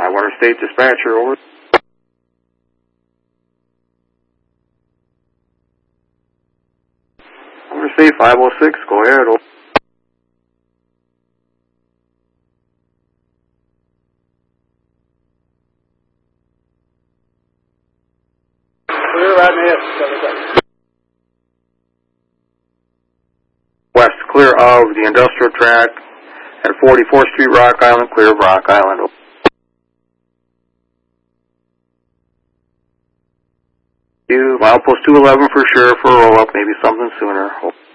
Tidewater State Dispatcher, over. Tidewater State 506, go ahead, over. Clear right ahead. West, clear of the industrial track at 44th Street, Rock Island, clear of Rock Island, over. Milepost 211 for sure for a roll-up, maybe something sooner.